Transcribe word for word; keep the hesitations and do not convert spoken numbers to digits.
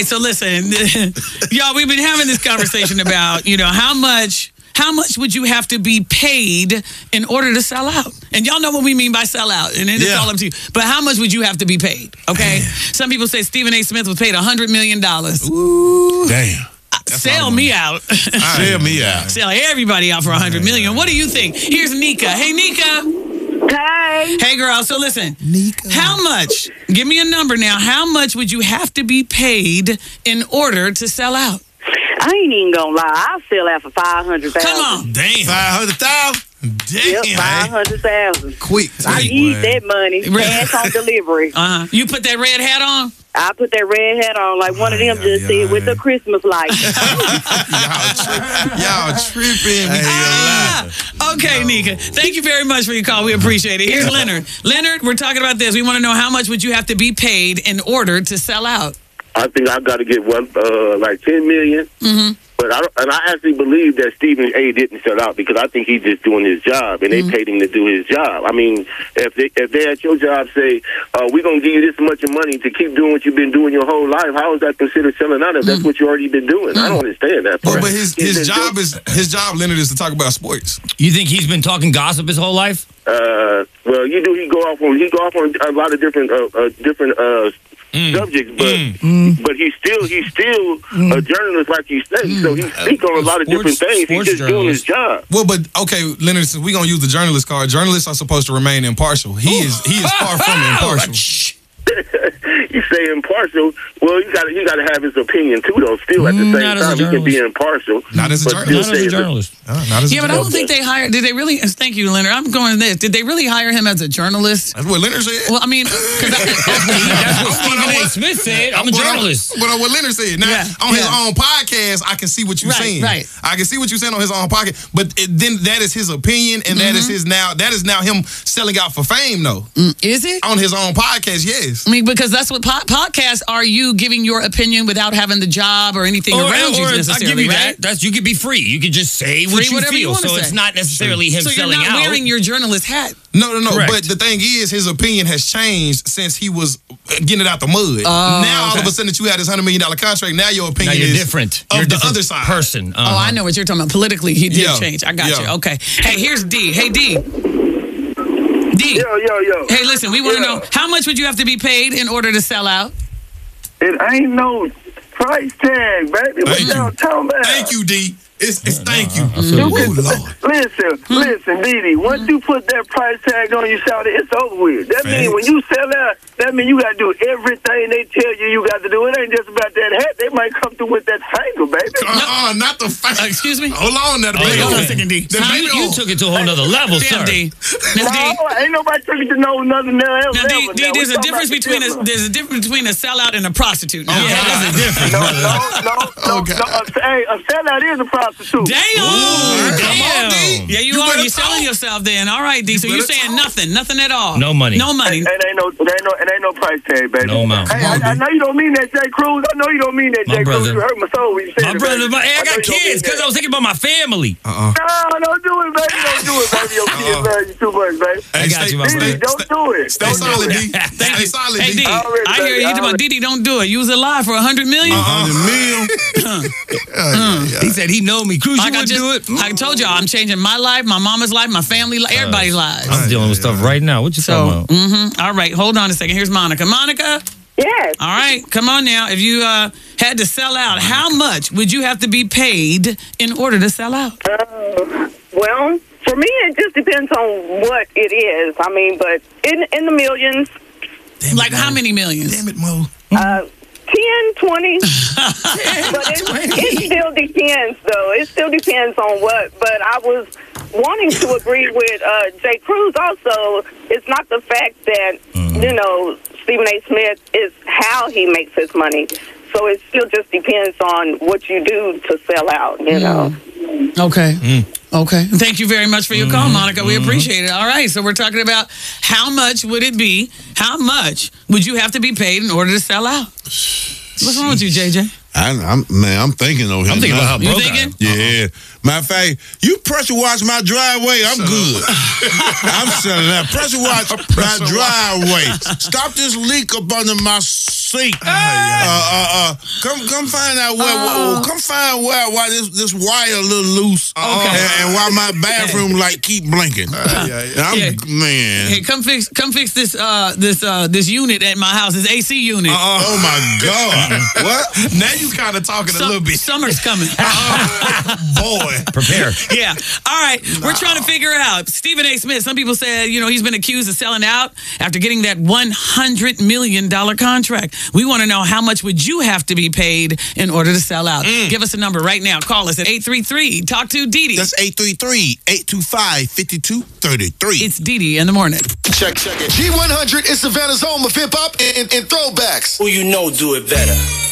so listen, y'all, we've been having this conversation about, you know, how much... How much would you have to be paid in order to sell out? And y'all know what we mean by sell out. And it's yeah. all up to you. But how much would you have to be paid? Okay? Some people say Stephen A. Smith was paid one hundred million dollars. Ooh. Damn. That's Sell me out. Sell me out. Sell everybody out for one hundred million dollars. What do you think? Here's Nika. Hey, Nika. Hey. Hey, girl. So listen. Nika. How much? Give me a number now. How much would you have to be paid in order to sell out? I ain't even gonna lie. I'll sell out for five hundred thousand. Come on. Damn. five hundred thousand? Damn. Yep, five hundred thousand. Quick. I need that money. Cash on delivery. Uh-huh. You put that red hat on? I put that red hat on like one of them just said with the Christmas lights. Y'all, tri- y'all tripping. Ah, okay, Nika. Thank you very much for your call. We appreciate it. Here's Leonard. Leonard, we're talking about this. We want to know how much would you have to be paid in order to sell out? I think I've got to get one, uh, like ten million. Mm-hmm. But I don't, and I actually believe that Stephen A. didn't sell out because I think he's just doing his job, and mm-hmm. they paid him to do his job. I mean, if they if they at your job say, uh, "We're gonna give you this much of money to keep doing what you've been doing your whole life," how is that considered selling out if that's what you already been doing? Mm-hmm. I don't understand that. Well, but his his job is his job, Leonard, is to talk about sports. You think he's been talking gossip his whole life? Uh, well, you do. He go off on he go off on a lot of different uh, uh, different. Uh, Mm. subjects, but mm. but he's still he's still mm. a journalist, like you say. Mm. So he speaks on a lot of sports, different things. He's just doing his job. Well, but okay, Leonard, since we're gonna use the journalist card, journalists are supposed to remain impartial. He Ooh. is he is far from impartial. You say impartial. Well, you got you got to have his opinion too, though. Still, at the same not time, he can be impartial. Not as a journalist. Not as a journalist. Uh, not as yeah, a but journalist. I don't think they hired. Did they really? Thank you, Leonard. I'm going to this. Did they really hire him as a journalist? That's what Leonard said. Well, I mean, cause I, that's what Stephen A. Smith said. I'm a journalist. But what Leonard said. Now, yeah, on his yeah. own podcast, I can see what you're right, saying. Right. I can see what you're saying on his own podcast. But it, then that is his opinion, and mm-hmm. that is his now. That is now him selling out for fame, though. Mm, is it on his own podcast? Yes. I mean, because that's what po- podcasts are. You giving your opinion without having the job or anything or, around or, you necessarily, I'll give you right? that. That's you could be free. You could just say free, what you whatever feel. You so say. It's not necessarily him so selling you're not out. wearing your journalist hat. No, no, no. Correct. But the thing is, his opinion has changed since he was getting it out the mud. Oh, now all okay. of a sudden that you had this hundred million dollar contract, now your opinion now you're is different. Of you're the different other side person. Uh-huh. Oh, I know what you're talking about. Politically, he did yeah. change. I got yeah. you. Okay. Hey, here's D. Hey, D. D. Yo, yo, yo. Hey, listen, we want to yeah. know how much would you have to be paid in order to sell out? It ain't no price tag, baby. What y'all talking about? Thank you, D. It's, it's thank you. You Ooh, can, Lord. listen, Hmm. listen, Didi. Once you put that price tag on you, shout it, it's over with. That Thanks. means when you sell out, that means you got to do everything they tell you you got to do. It ain't just about that hat. They might come through with that finger, baby. Uh-uh, not the fact. Uh, excuse me? Hold on, that Oh, baby. Hold on a second, D. The Huh? baby You, you took it to a whole nother level, Damn, sir. D. Now, No, D. ain't nobody taking to know nothing else. Now, D, level D, now. there's We a talking difference about the between a difference. there's a difference between a sellout and a prostitute. Now, Okay. yeah, that's a difference. No, no, no, no, Okay. no. A, hey, a sellout is a prostitute. Damn! Ooh, come Damn! on, D. Yeah, you, You are. better You're selling talk. yourself then. All right, D. So You you're better saying talk. nothing, nothing at all. No money. No money. It ain't no, it ain't no, it ain't no price tag, baby. No amount. Hey, Come on, I, I D. know you don't mean that, Jay Cruz. I know you don't mean that, My Jay Cruz. brother. You hurt my soul when you said My it, brother, baby. my, hey, I know got you don't mean kids because that. I was thinking about my family. Uh-uh. No, don't do it, baby. Don't do it, baby. Your kids love you too much, baby. I got stay, you, my stay, brother. Didi, don't do it. Stay Don't do solid, it. D. Thank Stay you. solid, Hey, D. D. Already, I hear baby, you talking about already. Didi. Don't do it. You was alive for a hundred million. A hundred million. He said he know me. Cruz, you Like I wouldn't just, do it. I told y'all, I'm changing my life, my mama's life, my family life, everybody's lives. I'm dealing with stuff right now. What you So, talking about? mm-hmm. All right, hold on a second. Here's Monica. Monica. Yes. All right, come on now. If you uh, had to sell out, how much would you have to be paid in order to sell out? Uh, well, for me, it just depends on what it is. I mean, but in in the millions, Damn Like it, how Mo. many millions? Damn it, Mo. uh, ten, twenty. But it, it still depends, though. It still depends on what. But I was wanting to agree with uh, Jay Cruz also. It's not the fact that, Mm-hmm. you know, Stephen A. Smith is how he makes his money. So it still just depends on what you do to sell out, you know. Okay. Mm. Okay. Thank you very much for your call, Monica. We appreciate it. All right. So we're talking about how much would it be? How much would you have to be paid in order to sell out? What's wrong with you, J J? I, I'm man, I'm thinking over here. I'm thinking now. about how You broke I thinking? am. Yeah, Matter of fact, you pressure wash my driveway, I'm good. I'm selling that. Pressure wash my driveway. Stop this leak up under my sink. Uh, uh, uh, come, come find out where. Uh, come find where why this this wire a little loose. Okay. And, and why my bathroom light keep blinking. Uh, yeah, yeah. I'm, Yeah. Man. Hey, come fix, come fix this, uh, this, uh, this unit at my house. This A C unit. Uh-uh. Oh my God. What? Now you kind of talking Sum- a little bit. Summer's coming. Boy. Prepare. Yeah. All right. We're trying to figure out. Stephen A. Smith, some people said, you know, he's been accused of selling out after getting that one hundred million dollars contract. We want to know how much would you have to be paid in order to sell out. Mm. Give us a number right now. Call us at eight three three. Talk to Dee Dee. That's eight three three, eight two five, five two three three. It's Dee Dee in the morning. Check, check it. G one hundred is Savannah's home of hip hop and, and throwbacks. Who you know do it better.